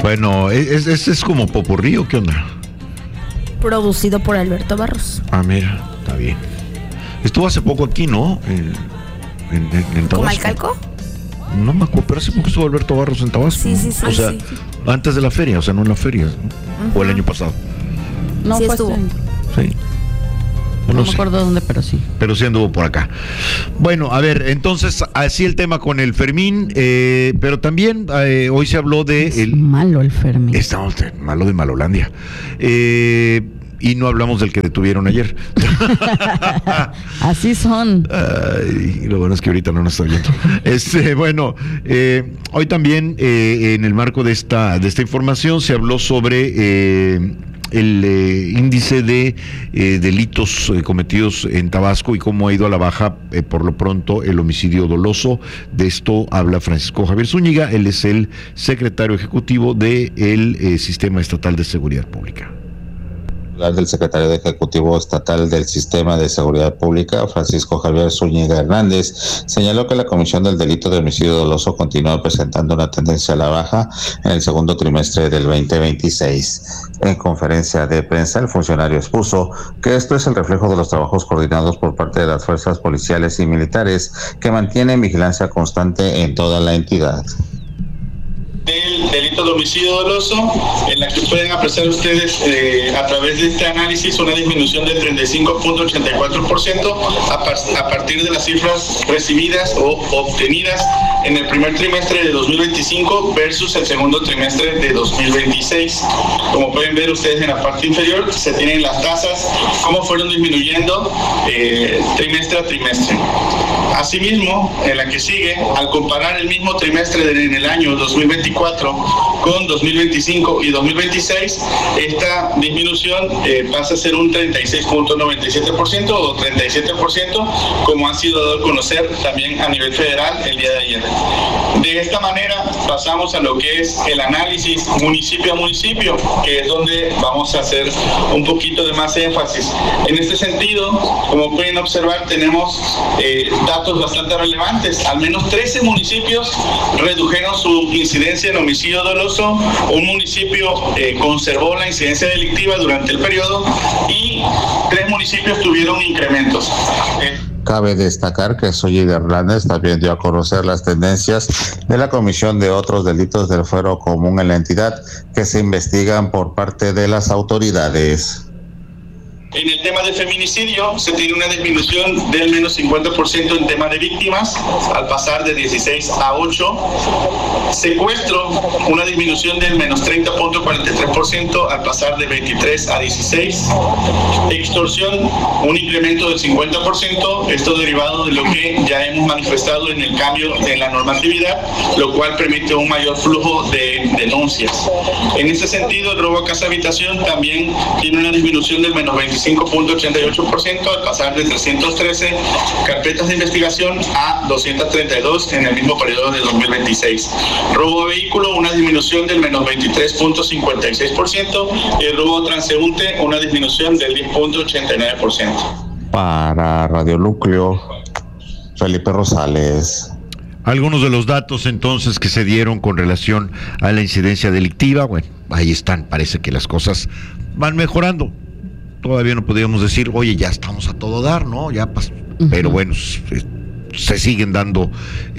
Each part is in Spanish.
Bueno, es como popurrí, ¿o qué onda? Producido por Alberto Barros. Ah, mira, está bien. Estuvo hace poco aquí, ¿no? En Tabasco. ¿Comalcalco? No me acuerdo, pero hace poco estuvo Alberto Barros en Tabasco. Sí. O sea, sí. antes de la feria, o sea, no en la feria. O el año pasado. No, Sí fue estuvo. Sí. No me sé. acuerdo dónde, pero sí. Pero sí anduvo por acá. Bueno, a ver, entonces, así el tema con el Fermín, pero también hoy se habló de... Malo el Fermín. Estamos malo de Malolandia. Y no hablamos del que detuvieron ayer. Así son. Ay, lo bueno es que ahorita no nos está viendo. Bueno, hoy también en el marco de esta información se habló sobre el índice de delitos cometidos en Tabasco y cómo ha ido a la baja por lo pronto el homicidio doloso. De esto habla Francisco Javier Zúñiga, él es el secretario ejecutivo del Sistema Estatal de Seguridad Pública. Del secretario ejecutivo estatal del Sistema de Seguridad Pública, Francisco Javier Zúñiga Hernández, señaló que la Comisión del Delito de Homicidio Doloso continúa presentando una tendencia a la baja en el segundo trimestre del 2026. En conferencia de prensa, el funcionario expuso que esto es el reflejo de los trabajos coordinados por parte de las fuerzas policiales y militares que mantienen vigilancia constante en toda la entidad. Del delito de homicidio doloso, en la que pueden apreciar ustedes a través de este análisis una disminución del 35.84% a partir de las cifras recibidas o obtenidas en el primer trimestre de 2025 versus el segundo trimestre de 2026. Como pueden ver ustedes en la parte inferior, se tienen las tasas, cómo fueron disminuyendo trimestre a trimestre. Asimismo, en la que sigue, al comparar el mismo trimestre en el año 2024 con 2025 y 2026, esta disminución pasa a ser un 36.97% o 37%, como ha sido dado a conocer también a nivel federal el día de ayer. De esta manera pasamos a lo que es el análisis municipio a municipio, que es donde vamos a hacer un poquito de más énfasis. En este sentido, como pueden observar, tenemos datos bastante relevantes. Al menos 13 municipios redujeron su incidencia en homicidio doloso, un municipio conservó la incidencia delictiva durante el periodo y 3 municipios tuvieron incrementos. Cabe destacar que Zúñiga Hernández también dio a conocer las tendencias de la comisión de otros delitos del fuero común en la entidad que se investigan por parte de las autoridades. En el tema de feminicidio se tiene una disminución del menos 50% en tema de víctimas, al pasar de 16 a 8. Secuestro, una disminución del menos 30.43%, al pasar de 23 a 16. Extorsión, un incremento del 50%, esto derivado de lo que ya hemos manifestado en el cambio de la normatividad, lo cual permite un mayor flujo de denuncias. En ese sentido, el robo a casa habitación también tiene una disminución del menos 25.88%, al pasar de 313 carpetas de investigación a 232 en el mismo periodo de 2026. Robo a vehículo, una disminución del menos 23.56%, y el robo transeúnte, una disminución del 10.89%. Para Radio Núcleo, Felipe Rosales. Algunos de los datos entonces que se dieron con relación a la incidencia delictiva, bueno, ahí están, parece que las cosas van mejorando. Todavía no podríamos decir, oye, ya estamos a todo dar, ¿no? Ya pero bueno, se siguen dando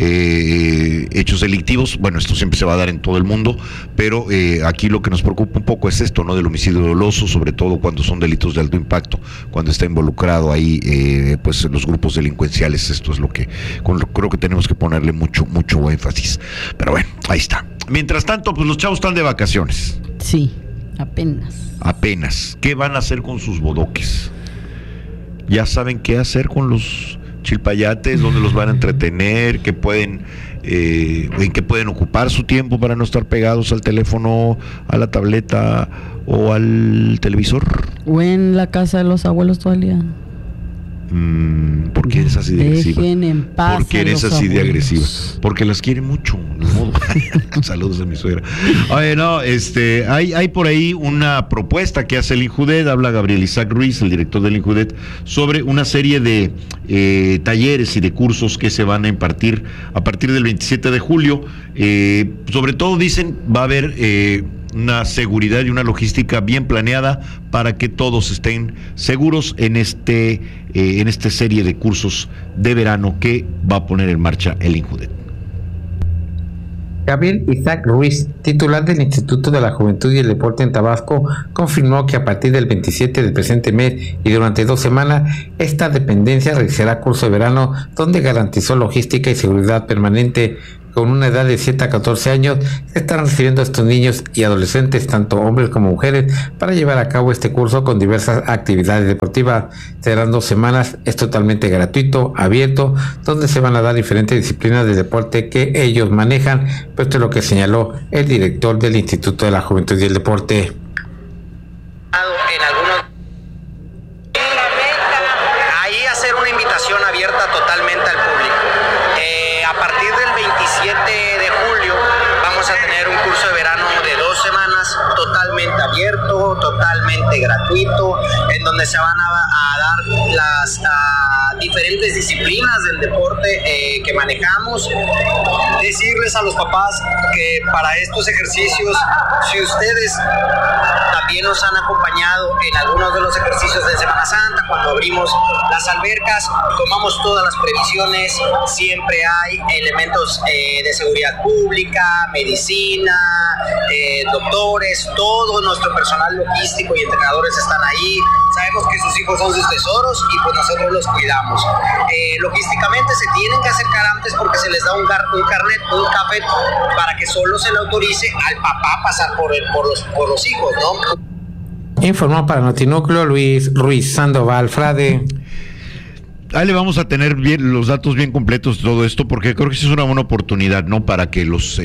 hechos delictivos. Bueno, esto siempre se va a dar en todo el mundo, pero aquí lo que nos preocupa un poco es esto, ¿no? Del homicidio doloso, sobre todo cuando son delitos de alto impacto, cuando está involucrado ahí pues los grupos delincuenciales. Esto es lo que creo que tenemos que ponerle mucho énfasis. Pero bueno, ahí está. Mientras tanto, pues los chavos están de vacaciones. Sí, apenas. ¿Qué van a hacer con sus bodoques? ¿Ya saben qué hacer con los chilpayates? ¿Dónde los van a entretener? ¿Qué pueden, en qué pueden ocupar su tiempo para no estar pegados al teléfono, a la tableta o al televisor? O en la casa de los abuelos todo el día. ¿Por qué eres así de agresiva? Dejen en paz. ¿Por qué eres así de agresiva? abuelos. Porque las quiere mucho, ni modo. Saludos a mi suegra. Oye, no, hay por ahí una propuesta que hace el INJUDED, habla Gabriel Isaac Ruiz, el director del INJUDED, sobre una serie de talleres y de cursos que se van a impartir a partir del 27 de julio. Sobre todo dicen, va a haber una seguridad y una logística bien planeada para que todos estén seguros en esta serie de cursos de verano que va a poner en marcha el INJUDET. Gabriel Isaac Ruiz, titular del Instituto de la Juventud y el Deporte en Tabasco, confirmó que a partir del 27 del presente mes y durante 2 semanas, esta dependencia realizará curso de verano donde garantizó logística y seguridad permanente. Con una edad de 7 a 14 años, se están recibiendo a estos niños y adolescentes, tanto hombres como mujeres, para llevar a cabo este curso con diversas actividades deportivas. Serán 2 semanas, es totalmente gratuito, abierto, donde se van a dar diferentes disciplinas de deporte que ellos manejan, pues esto es lo que señaló el director del Instituto de la Juventud y el Deporte. Ahí hacer una invitación abierta totalmente al público. A partir del 27 de julio vamos a tener un curso de verano de 2 semanas totalmente abierto, totalmente gratuito, en donde se van a dar las diferentes disciplinas del deporte que manejamos. Decirles a los papás que para estos ejercicios, si ustedes también nos han acompañado en algunos de los ejercicios de Semana Santa, cuando abrimos las albercas, tomamos todas las previsiones, siempre hay elementos de seguridad pública, medicina, doctores, todo nuestro personal logístico y entrenadores están ahí. Sabemos que sus hijos son sus tesoros y pues nosotros los cuidamos. Logísticamente se tienen que acercar antes porque se les da un carnet, un café, para que solo se le autorice al papá pasar por los hijos, ¿no? Informó para Notinúcleo Luis Ruiz Sandoval Frade. Ahí le vamos a tener bien los datos bien completos de todo esto, porque creo que sí es una buena oportunidad, ¿no? Para que los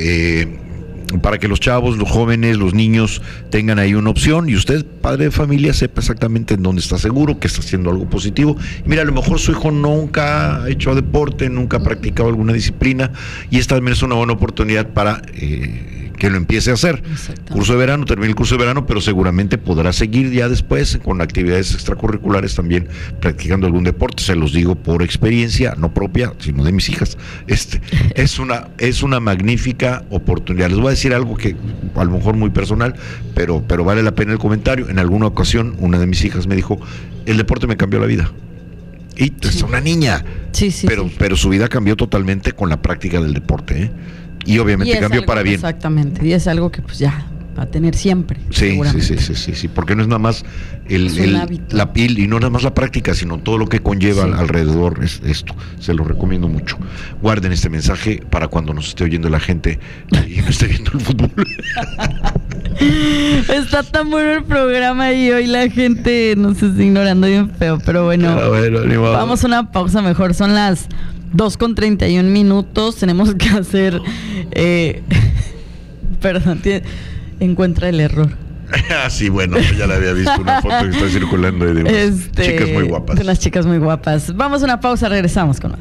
chavos, los jóvenes, los niños tengan ahí una opción y usted, padre de familia, sepa exactamente en dónde está seguro, que está haciendo algo positivo. Mira, a lo mejor su hijo nunca ha hecho deporte, nunca ha practicado alguna disciplina y esta también es una buena oportunidad para que lo empiece a hacer. Curso de verano, termine el curso de verano, pero seguramente podrá seguir ya después con actividades extracurriculares también practicando algún deporte. Se los digo por experiencia, no propia, sino de mis hijas. Es una magnífica oportunidad. Les voy a decir algo que a lo mejor muy personal, pero vale la pena el comentario. En alguna ocasión una de mis hijas me dijo, el deporte me cambió la vida. Y es una niña, pero su vida cambió totalmente con la práctica del deporte, y obviamente cambió para bien. Exactamente, y es algo que pues ya va a tener siempre. Sí, porque no es nada más la pil y no nada más la práctica, sino todo lo que conlleva alrededor esto. Se lo recomiendo mucho. Guarden este mensaje para cuando nos esté oyendo la gente y no esté viendo el fútbol. Está tan bueno el programa y hoy la gente nos está ignorando bien feo, pero bueno, vamos a una pausa mejor. Son las 2:31. Tenemos que hacer perdón, encuentra el error. Sí, bueno, ya la había visto una foto que está circulando de unas chicas muy guapas. De unas chicas muy guapas. Vamos a una pausa, regresamos con más.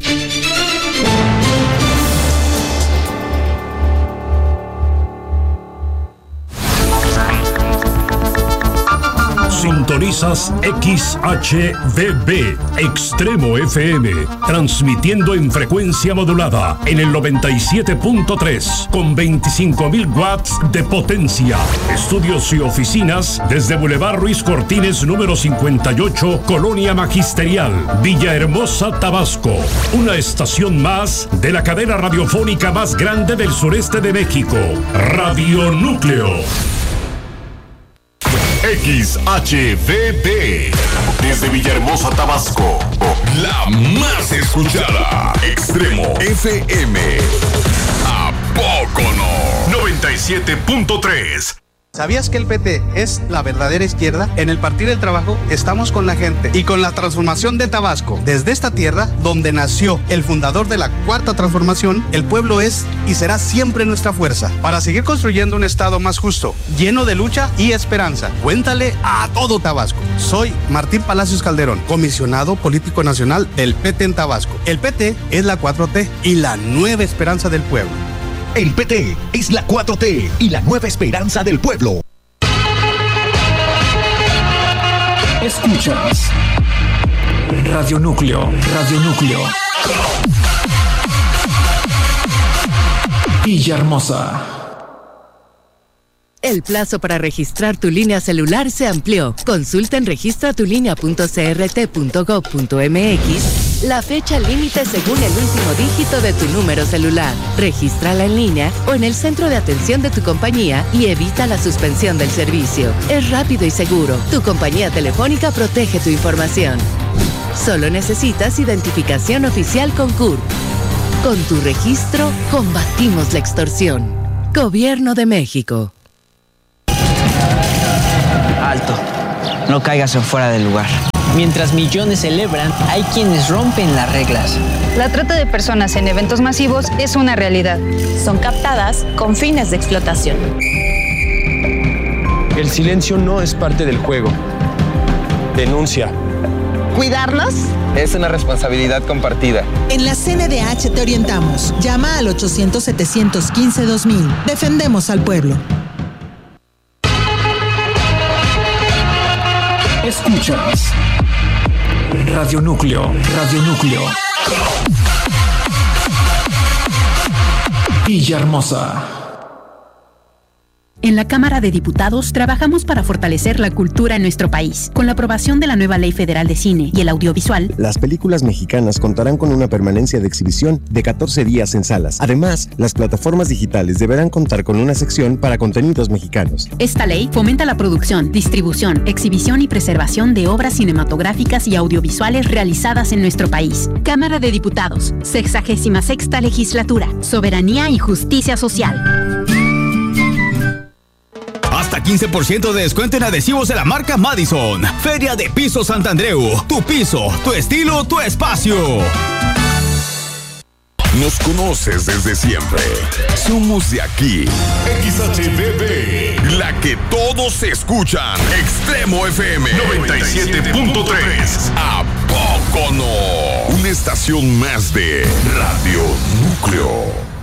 Sintonizas XHVB, Extremo FM, transmitiendo en frecuencia modulada en el 97.3 con 25.000 watts de potencia. Estudios y oficinas desde Boulevard Ruiz Cortines número 58, Colonia Magisterial, Villahermosa, Tabasco. Una estación más de la cadena radiofónica más grande del sureste de México, Radio Núcleo. XHVB, desde Villahermosa, Tabasco, la más escuchada. Extremo FM. ¿A poco no? 97.3. ¿Sabías que el PT es la verdadera izquierda? En el Partido del Trabajo estamos con la gente y con la transformación de Tabasco. Desde esta tierra, donde nació el fundador de la Cuarta Transformación, el pueblo es y será siempre nuestra fuerza para seguir construyendo un estado más justo, lleno de lucha y esperanza. Cuéntale a todo Tabasco. Soy Martín Palacios Calderón, comisionado político nacional del PT en Tabasco. El PT es la 4T y la nueva esperanza del pueblo. El PT es la 4T y la nueva esperanza del pueblo. Escuchas Radio Núcleo, Radio Núcleo. Villahermosa. El plazo para registrar tu línea celular se amplió. Consulta en registratulínea.crt.gov.mx la fecha límite según el último dígito de tu número celular. Regístrala en línea o en el centro de atención de tu compañía y evita la suspensión del servicio. Es rápido y seguro. Tu compañía telefónica protege tu información. Solo necesitas identificación oficial con CURP. Con tu registro, combatimos la extorsión. Gobierno de México. Alto. No caigas en fuera del lugar. Mientras millones celebran, hay quienes rompen las reglas. La trata de personas en eventos masivos es una realidad. Son captadas con fines de explotación. El silencio no es parte del juego. Denuncia. ¿Cuidarnos? Es una responsabilidad compartida. En la CNDH te orientamos. Llama al 800-715-2000. Defendemos al pueblo. Escuchas Radio Núcleo, Radio Núcleo. Villahermosa. En la Cámara de Diputados trabajamos para fortalecer la cultura en nuestro país. Con la aprobación de la nueva Ley Federal de Cine y el Audiovisual, las películas mexicanas contarán con una permanencia de exhibición de 14 días en salas. Además, las plataformas digitales deberán contar con una sección para contenidos mexicanos. Esta ley fomenta la producción, distribución, exhibición y preservación de obras cinematográficas y audiovisuales realizadas en nuestro país. Cámara de Diputados, 66ª Legislatura, Soberanía y Justicia Social. Hasta 15% de descuento en adhesivos de la marca Madison. Feria de Piso Santandreu. Tu piso, tu estilo, tu espacio. Nos conoces desde siempre. Somos de aquí. XHDB, la que todos escuchan. Extremo FM 97.3. ¿A poco no? Una estación más de Radio Núcleo.